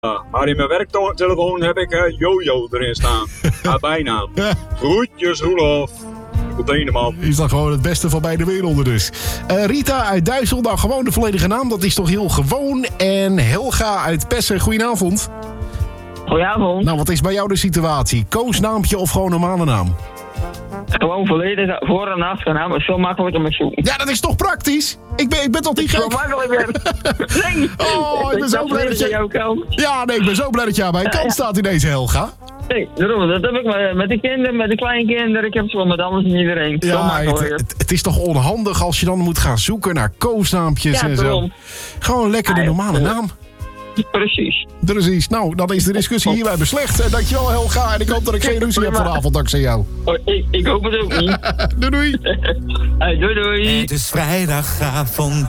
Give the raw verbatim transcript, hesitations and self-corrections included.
Maar in mijn werktelefoon heb ik uh, Jojo erin staan. Haar bijnaam. Groetjes, Roelof. Containerman. Is dan gewoon het beste van beide werelden dus. Uh, Rita uit Duitsland, nou gewoon de volledige naam. Dat is toch heel gewoon. En Helga uit Pessen, goedenavond. Goedenavond. Nou, wat is bij jou de situatie? Koosnaampje of gewoon normale naam? Gewoon volledig voor- en achternaam. Is zo makkelijk om te zoeken. Ja, dat is toch praktisch? Ik ben, ik ben toch niet Zo gek? makkelijk. Nee. Oh, ik ben zo blij dat je... Ja, nee, ik ben zo blij dat je aan mijn kant staat in deze Helga. Nee, daarom, dat heb ik met, met de kinderen, met de kleinkinderen. Ik heb het wel met alles en iedereen. Zo Ja, het, makkelijk. het, het is toch onhandig als je dan moet gaan zoeken naar koosnaampjes Ja, en zo. daarom. Gewoon lekker de Ja, normale ja. naam. Precies. Precies. Nou, dan is de discussie hierbij beslecht. Eh, Dankjewel Helga en ik hoop dat ik geen ruzie heb vanavond dankzij jou. Oh, ik, ik hoop het ook niet. Doei doei. Hey, doei doei. Het is vrijdagavond